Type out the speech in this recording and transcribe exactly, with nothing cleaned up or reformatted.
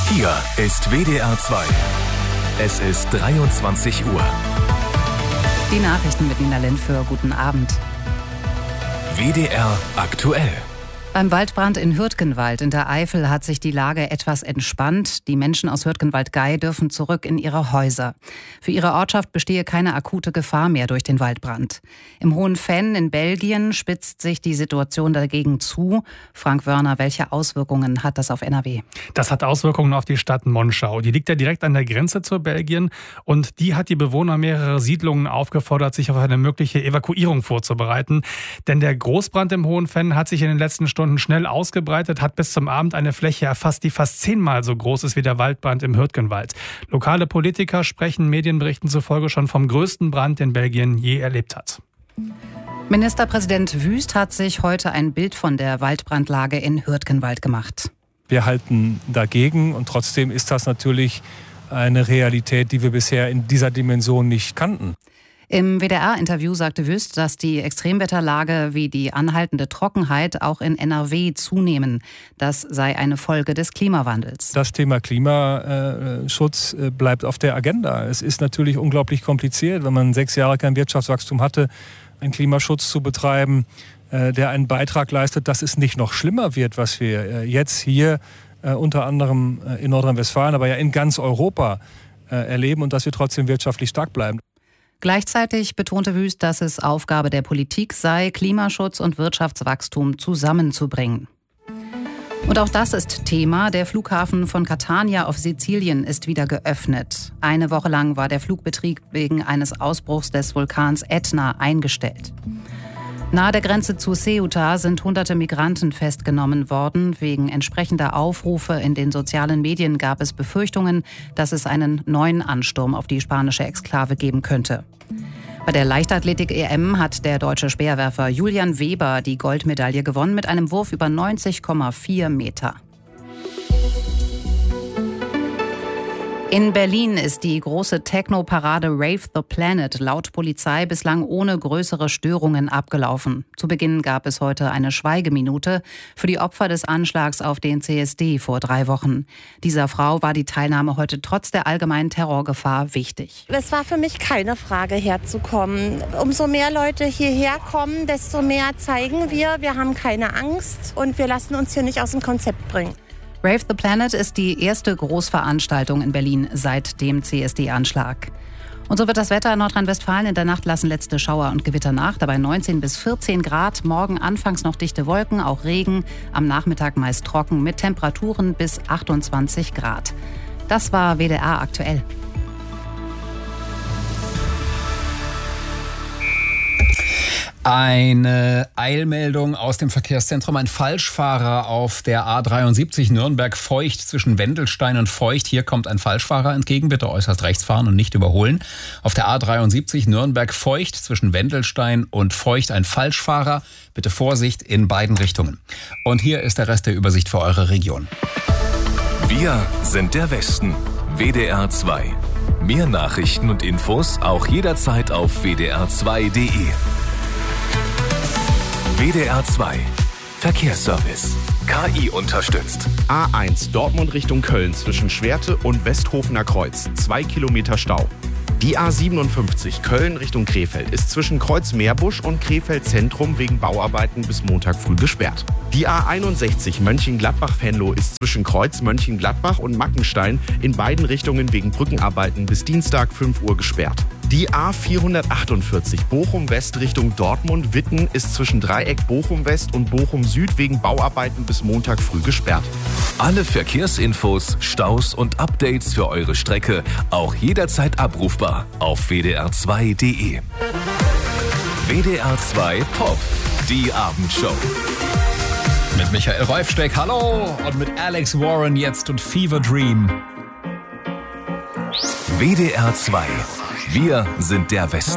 Hier ist W D R zwei. Es ist dreiundzwanzig Uhr. Die Nachrichten mit Nina Lindführ. Guten Abend. W D R aktuell. Beim Waldbrand in Hürtgenwald in der Eifel hat sich die Lage etwas entspannt. Die Menschen aus Hürtgenwald-Gey dürfen zurück in ihre Häuser. Für ihre Ortschaft bestehe keine akute Gefahr mehr durch den Waldbrand. Im Hohen Venn in Belgien spitzt sich die Situation dagegen zu. Frank Wörner, welche Auswirkungen hat das auf N R W? Das hat Auswirkungen auf die Stadt Monschau. Die liegt ja direkt an der Grenze zu Belgien und die hat die Bewohner mehrerer Siedlungen aufgefordert, sich auf eine mögliche Evakuierung vorzubereiten. Denn der Großbrand im Hohen Venn hat sich in den letzten Stunden schnell ausgebreitet, hat bis zum Abend eine Fläche erfasst, die fast zehnmal so groß ist wie der Waldbrand im Hürtgenwald. Lokale Politiker sprechen Medienberichten zufolge schon vom größten Brand, den Belgien je erlebt hat. Ministerpräsident Wüst hat sich heute ein Bild von der Waldbrandlage in Hürtgenwald gemacht. Wir halten dagegen und trotzdem ist das natürlich eine Realität, die wir bisher in dieser Dimension nicht kannten. Im W D R-Interview sagte Wüst, dass die Extremwetterlage wie die anhaltende Trockenheit auch in N R W zunehmen. Das sei eine Folge des Klimawandels. Das Thema Klimaschutz bleibt auf der Agenda. Es ist natürlich unglaublich kompliziert, wenn man sechs Jahre kein Wirtschaftswachstum hatte, einen Klimaschutz zu betreiben, der einen Beitrag leistet, dass es nicht noch schlimmer wird, was wir jetzt hier unter anderem in Nordrhein-Westfalen, aber ja in ganz Europa erleben und dass wir trotzdem wirtschaftlich stark bleiben. Gleichzeitig betonte Wüst, dass es Aufgabe der Politik sei, Klimaschutz und Wirtschaftswachstum zusammenzubringen. Und auch das ist Thema. Der Flughafen von Catania auf Sizilien ist wieder geöffnet. Eine Woche lang war der Flugbetrieb wegen eines Ausbruchs des Vulkans Ätna eingestellt. Nahe der Grenze zu Ceuta sind hunderte Migranten festgenommen worden. Wegen entsprechender Aufrufe in den sozialen Medien gab es Befürchtungen, dass es einen neuen Ansturm auf die spanische Exklave geben könnte. Bei der Leichtathletik-E M hat der deutsche Speerwerfer Julian Weber die Goldmedaille gewonnen mit einem Wurf über neunzig Komma vier Meter. In Berlin ist die große Techno-Parade Rave the Planet laut Polizei bislang ohne größere Störungen abgelaufen. Zu Beginn gab es heute eine Schweigeminute für die Opfer des Anschlags auf den C S D vor drei Wochen. Dieser Frau war die Teilnahme heute trotz der allgemeinen Terrorgefahr wichtig. Es war für mich keine Frage, herzukommen. Umso mehr Leute hierher kommen, desto mehr zeigen wir, wir haben keine Angst und wir lassen uns hier nicht aus dem Konzept bringen. Rave the Planet ist die erste Großveranstaltung in Berlin seit dem C S D-Anschlag. Und so wird das Wetter in Nordrhein-Westfalen. In der Nacht lassen letzte Schauer und Gewitter nach, dabei neunzehn bis vierzehn Grad. Morgen anfangs noch dichte Wolken, auch Regen, am Nachmittag meist trocken mit Temperaturen bis achtundzwanzig Grad. Das war W D R aktuell. Eine Eilmeldung aus dem Verkehrszentrum. Ein Falschfahrer auf der A dreiundsiebzig Nürnberg-Feucht zwischen Wendelstein und Feucht. Hier kommt ein Falschfahrer entgegen. Bitte äußerst rechts fahren und nicht überholen. Auf der A dreiundsiebzig Nürnberg-Feucht zwischen Wendelstein und Feucht ein Falschfahrer. Bitte Vorsicht in beiden Richtungen. Und hier ist der Rest der Übersicht für eure Region. Wir sind der Westen. W D R zwei. Mehr Nachrichten und Infos auch jederzeit auf w d r zwei punkt d e. W D R zwei. Verkehrsservice. K I unterstützt. A eins Dortmund Richtung Köln zwischen Schwerte und Westhofener Kreuz. Zwei Kilometer Stau. Die A siebenundfünfzig Köln Richtung Krefeld ist zwischen Kreuz Meerbusch und Krefeld Zentrum wegen Bauarbeiten bis Montag früh gesperrt. Die A einundsechzig Mönchengladbach-Venlo ist zwischen Kreuz Mönchengladbach und Mackenstein in beiden Richtungen wegen Brückenarbeiten bis Dienstag fünf Uhr gesperrt. Die A vierhundertachtundvierzig Bochum West Richtung Dortmund-Witten ist zwischen Dreieck Bochum West und Bochum Süd wegen Bauarbeiten bis Montag früh gesperrt. Alle Verkehrsinfos, Staus und Updates für eure Strecke auch jederzeit abrufbar auf w d r zwei punkt d e. W D R zwei Pop, die Abendshow. Mit Michael Reifsteck, hallo, und mit Alex Warren jetzt und Fever Dream. W D R zwei. Wir sind der Westen.